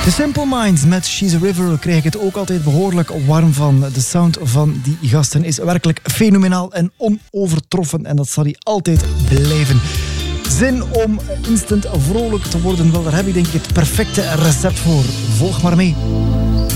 The Simple Minds met She's a River krijg ik het ook altijd behoorlijk warm van. De sound van die gasten is werkelijk fenomenaal en onovertroffen. En dat zal hij altijd blijven. Zin om instant vrolijk te worden, wel, daar heb ik denk ik het perfecte recept voor. Volg maar mee.